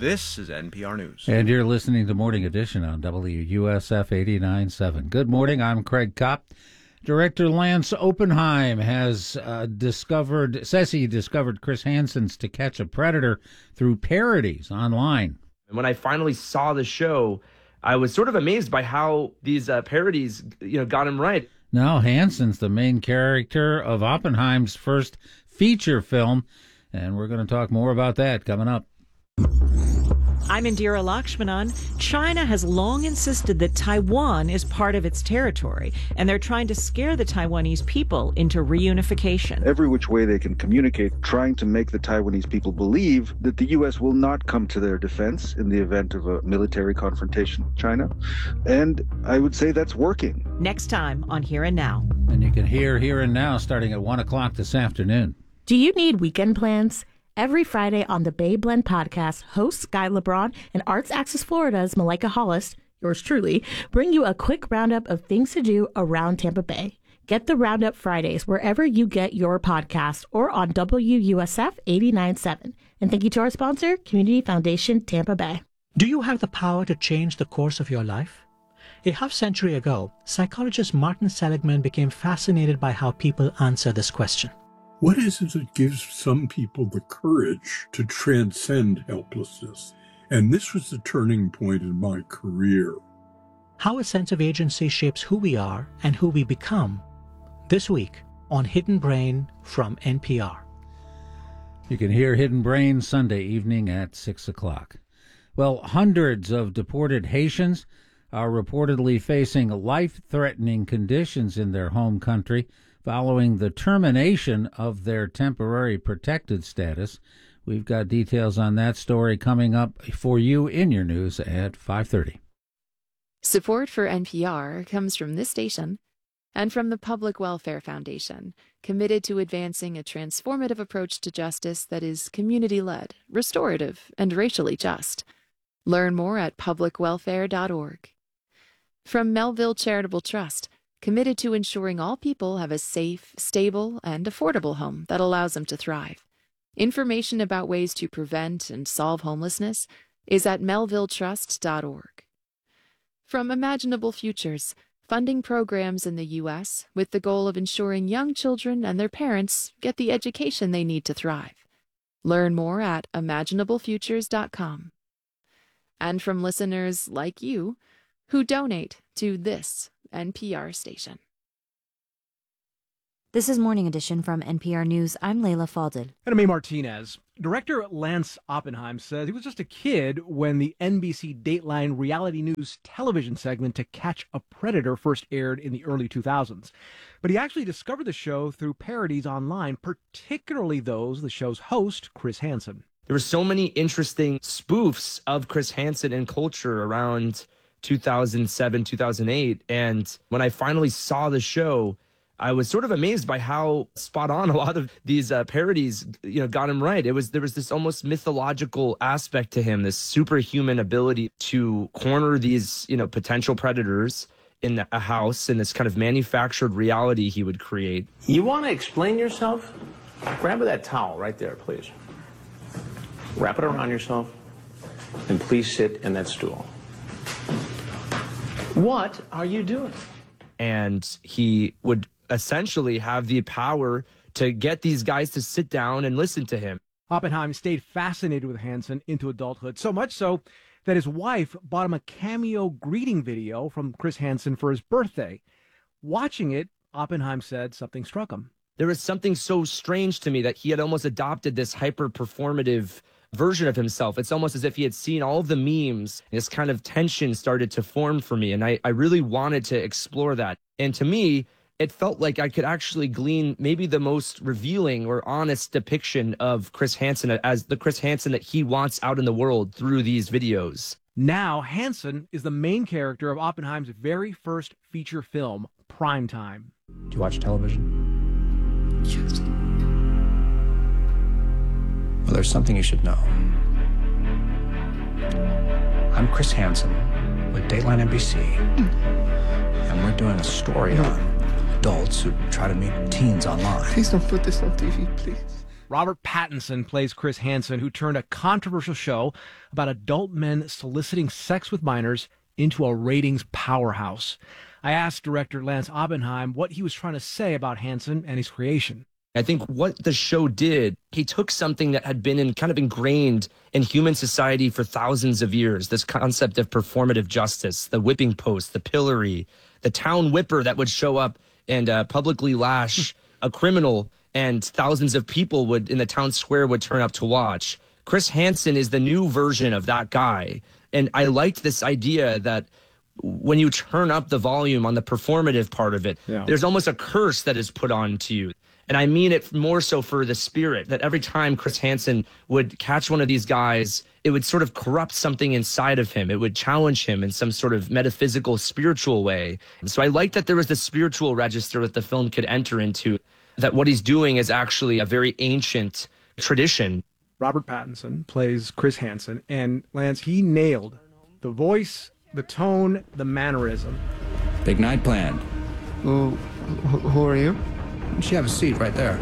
This is NPR News. And you're listening to Morning Edition on WUSF 89.7. Good morning, I'm Craig Kopp. Director Lance Oppenheim says he discovered Chris Hansen's To Catch a Predator through parodies online. And when I finally saw the show, I was sort of amazed by how these parodies, got him right. Now Hansen's the main character of Oppenheim's first feature film, and we're going to talk more about that coming up. I'm Indira Lakshmanan. China has long insisted that Taiwan is part of its territory, and they're trying to scare the Taiwanese people into reunification. Every which way they can communicate, trying to make the Taiwanese people believe that the U.S. will not come to their defense in the event of a military confrontation with China. And I would say that's working. Next time on Here and Now. And you can hear Here and Now starting at 1 o'clock this afternoon. Do you need weekend plans? Every Friday on the Bay Blend podcast, hosts Sky LeBron and Arts Access Florida's Malika Hollis, yours truly, bring you a quick roundup of things to do around Tampa Bay. Get the Roundup Fridays wherever you get your podcast or on WUSF 89.7. And thank you to our sponsor, Community Foundation Tampa Bay. Do you have the power to change the course of your life? A half-century ago, psychologist Martin Seligman became fascinated by how people answer this question. What is it that gives some people the courage to transcend helplessness? And this was the turning point in my career. How a sense of agency shapes who we are and who we become. This week on Hidden Brain from NPR. You can hear Hidden Brain Sunday evening at 6 o'clock. Well, hundreds of deported Haitians are reportedly facing life-threatening conditions in their home country following the termination of their temporary protected status. We've got details on that story coming up for you in your news at 5:30. Support for NPR comes from this station and from the Public Welfare Foundation, committed to advancing a transformative approach to justice that is community-led, restorative, and racially just. Learn more at publicwelfare.org. From Melville Charitable Trust, committed to ensuring all people have a safe, stable, and affordable home that allows them to thrive. Information about ways to prevent and solve homelessness is at melvilletrust.org. From Imaginable Futures, funding programs in the U.S. with the goal of ensuring young children and their parents get the education they need to thrive. Learn more at imaginablefutures.com. And from listeners like you who donate to this NPR station. This is Morning Edition from NPR News. I'm Layla Falded. And I'm A. Martinez. Director Lance Oppenheim says he was just a kid when the NBC Dateline reality news television segment To Catch a Predator first aired in the early 2000s. But he actually discovered the show through parodies online, particularly those of the show's host, Chris Hansen. There were so many interesting spoofs of Chris Hansen and culture around 2007, 2008. And when I finally saw the show, I was sort of amazed by how spot on a lot of these parodies, got him right. There was this almost mythological aspect to him, this superhuman ability to corner these, potential predators in a house, in this kind of manufactured reality he would create. You want to explain yourself? Grab that towel right there, please. Wrap it around yourself, and please sit in that stool. What are you doing? And he would essentially have the power to get these guys to sit down and listen to him. Oppenheim stayed fascinated with Hansen into adulthood, so much so that his wife bought him a cameo greeting video from Chris Hansen for his birthday. Watching it, Oppenheim said something struck him. There was something so strange to me that he had almost adopted this hyper-performative version of himself. It's almost as if he had seen all of the memes. This kind of tension started to form for me, and I really wanted to explore that. And to me, it felt like I could actually glean maybe the most revealing or honest depiction of Chris Hansen as the Chris Hansen that he wants out in the world through these videos. Now, Hansen is the main character of Oppenheim's very first feature film, Primetime. Do you watch television? Yes. Well, there's something you should know. I'm Chris Hansen with Dateline NBC, and we're doing a story on adults who try to meet teens online. Please don't put this on TV, please. Robert Pattinson plays Chris Hansen, who turned a controversial show about adult men soliciting sex with minors into a ratings powerhouse. I asked director Lance Oppenheim what he was trying to say about Hansen and his creation. I think what the show did, he took something that had been kind of ingrained in human society for thousands of years, this concept of performative justice, the whipping post, the pillory, the town whipper that would show up and publicly lash a criminal, and thousands of people would in the town square would turn up to watch. Chris Hansen is the new version of that guy. And I liked this idea that when you turn up the volume on the performative part of it, there's almost a curse that is put on to you. And I mean it more so for the spirit, that every time Chris Hansen would catch one of these guys, it would sort of corrupt something inside of him. It would challenge him in some sort of metaphysical, spiritual way. So I liked that there was the spiritual register that the film could enter into, that what he's doing is actually a very ancient tradition. Robert Pattinson plays Chris Hansen, and Lance, he nailed the voice, the tone, the mannerism. Big night planned. Who are you? You should have a seat right there.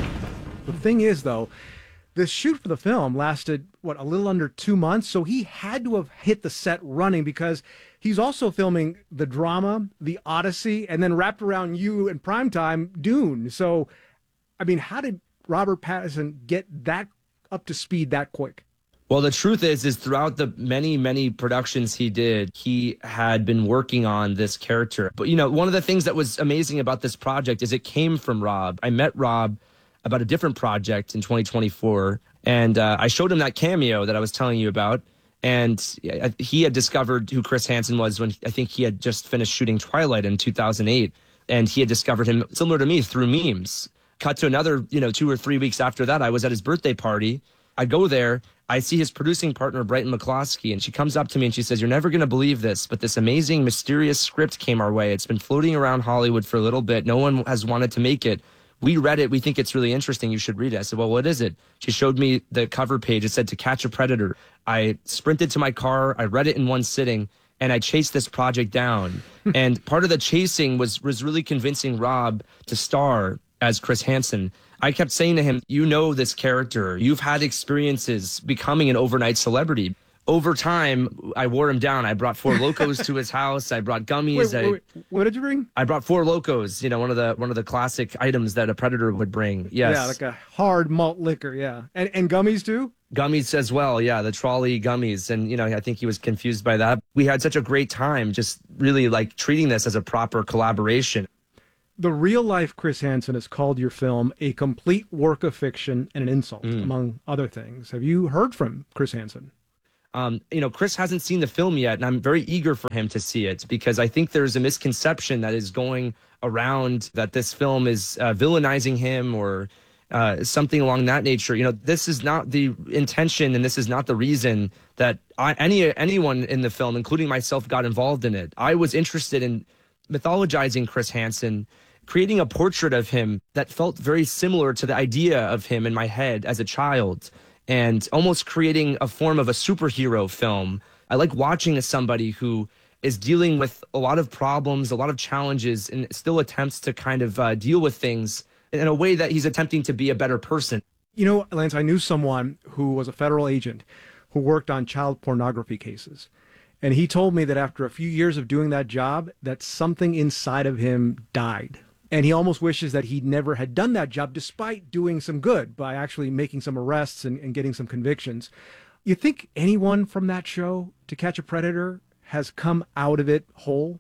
The thing is, though, the shoot for the film lasted, a little under 2 months, so he had to have hit the set running because he's also filming the drama, The Odyssey, and then wrapped around you in primetime, Dune. So, I mean, how did Robert Pattinson get that up to speed that quick? Well, the truth is throughout the many, many productions he did, he had been working on this character. But, one of the things that was amazing about this project is it came from Rob. I met Rob about a different project in 2024, and I showed him that cameo that I was telling you about. And he had discovered who Chris Hansen was when I think he had just finished shooting Twilight in 2008. And he had discovered him, similar to me, through memes. Cut to another, 2 or 3 weeks after that, I was at his birthday party. I go there, I see his producing partner, Brighton McCloskey, and she comes up to me and she says, "You're never going to believe this, but this amazing, mysterious script came our way. It's been floating around Hollywood for a little bit. No one has wanted to make it. We read it. We think it's really interesting. You should read it." I said, "Well, what is it?" She showed me the cover page. It said To Catch a Predator. I sprinted to my car. I read it in one sitting, and I chased this project down. And part of the chasing was really convincing Rob to star as Chris Hansen. I kept saying to him, this character. You've had experiences becoming an overnight celebrity. Over time, I wore him down. I brought 4 Locos to his house. I brought gummies. Wait, what did you bring? I brought 4 Locos, one of the classic items that a predator would bring. Yes. Yeah, like a hard malt liquor, yeah. And gummies too? Gummies as well, yeah, the trolley gummies. And, I think he was confused by that. We had such a great time just really treating this as a proper collaboration. The real-life Chris Hansen has called your film a complete work of fiction and an insult, among other things. Have you heard from Chris Hansen? Chris hasn't seen the film yet, and I'm very eager for him to see it because I think there's a misconception that is going around that this film is villainizing him or something along that nature. This is not the intention, and this is not the reason that anyone in the film, including myself, got involved in it. I was interested in mythologizing Chris Hansen, creating a portrait of him that felt very similar to the idea of him in my head as a child, and almost creating a form of a superhero film. I like watching somebody who is dealing with a lot of problems, a lot of challenges, and still attempts to kind of deal with things in a way that he's attempting to be a better person. Lance, I knew someone who was a federal agent who worked on child pornography cases. And he told me that after a few years of doing that job, that something inside of him died. And he almost wishes that he never had done that job, despite doing some good by actually making some arrests and getting some convictions. You think anyone from that show, To Catch a Predator, has come out of it whole?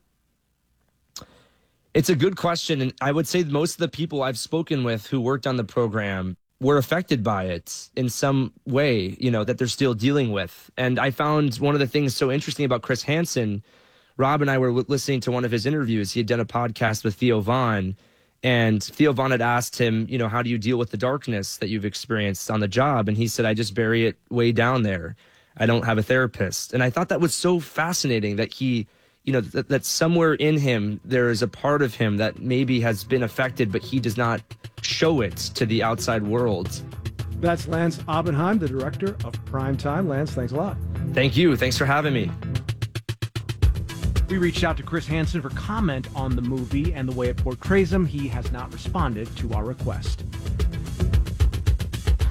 It's a good question. And I would say most of the people I've spoken with who worked on the program were affected by it in some way, that they're still dealing with. And I found one of the things so interesting about Chris Hansen. Rob and I were listening to one of his interviews. He had done a podcast with Theo Von, and Theo Von had asked him, how do you deal with the darkness that you've experienced on the job? And he said, I just bury it way down there. I don't have a therapist. And I thought that was so fascinating that he, that somewhere in him, there is a part of him that maybe has been affected, but he does not show it to the outside world. That's Lance Oppenheim, the director of Primetime. Lance, thanks a lot. Thank you. Thanks for having me. We reached out to Chris Hansen for comment on the movie and the way it portrays him. He has not responded to our request.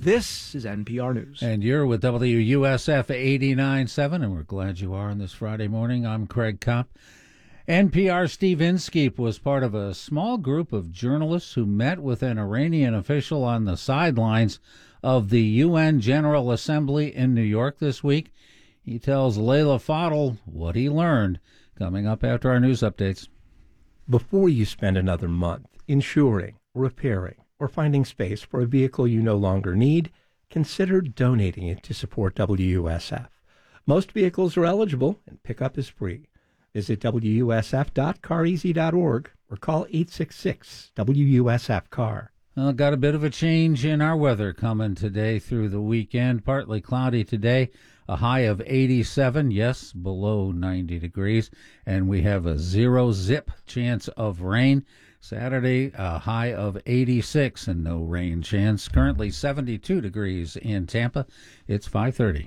This is NPR News. And you're with WUSF 89.7, and we're glad you are on this Friday morning. I'm Craig Kopp. NPR Steve Inskeep was part of a small group of journalists who met with an Iranian official on the sidelines of the UN General Assembly in New York this week. He tells Layla Fadel what he learned, coming up after our news updates. Before you spend another month insuring, repairing, or finding space for a vehicle you no longer need, consider donating it to support WUSF. Most vehicles are eligible, and pickup is free. Visit WUSF.careasy.org or call 866-WUSF-CAR. Well, got a bit of a change in our weather coming today through the weekend. Partly cloudy today, a high of 87, yes, below 90 degrees, and we have a 0-zip chance of rain. Saturday, a high of 86 and no rain chance. Currently 72 degrees in Tampa. It's 5:30.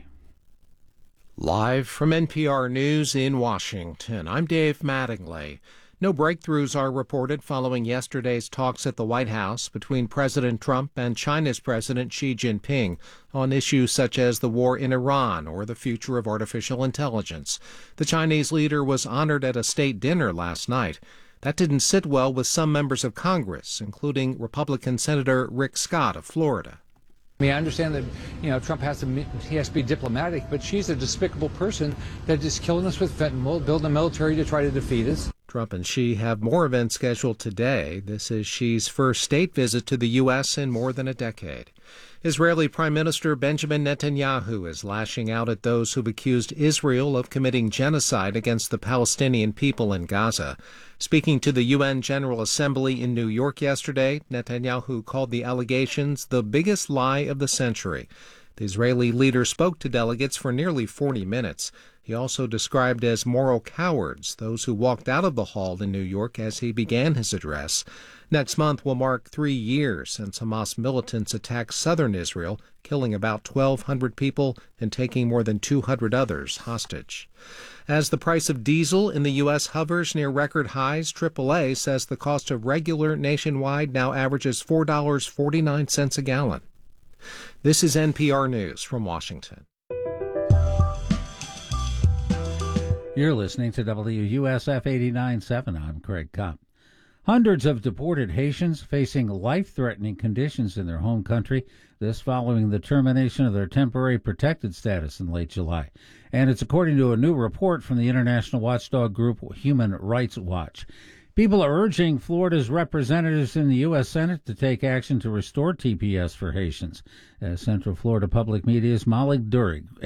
Live from NPR News in Washington, I'm Dave Mattingly. No breakthroughs are reported following yesterday's talks at the White House between President Trump and China's President Xi Jinping on issues such as the war in Iran or the future of artificial intelligence. The Chinese leader was honored at a state dinner last night. That didn't sit well with some members of Congress, including Republican Senator Rick Scott of Florida. I mean, I understand that, Trump has to be diplomatic, but she's a despicable person that is killing us with fentanyl, building a military to try to defeat us. Trump and Xi have more events scheduled today. This is Xi's first state visit to the U.S. in more than a decade. Israeli Prime Minister Benjamin Netanyahu is lashing out at those who've accused Israel of committing genocide against the Palestinian people in Gaza. Speaking to the UN General Assembly in New York yesterday, Netanyahu called the allegations the biggest lie of the century. The Israeli leader spoke to delegates for nearly 40 minutes. He also described as moral cowards those who walked out of the hall in New York as he began his address. Next month will mark 3 years since Hamas militants attacked southern Israel, killing about 1,200 people and taking more than 200 others hostage. As the price of diesel in the U.S. hovers near record highs, AAA says the cost of regular nationwide now averages $4.49 a gallon. This is NPR News from Washington. You're listening to WUSF 89.7. I'm Craig Kopp. Hundreds of deported Haitians facing life-threatening conditions in their home country, this following the termination of their temporary protected status in late July. And it's according to a new report from the international watchdog group Human Rights Watch. People are urging Florida's representatives in the U.S. Senate to take action to restore TPS for Haitians. As Central Florida Public Media's Molly Durig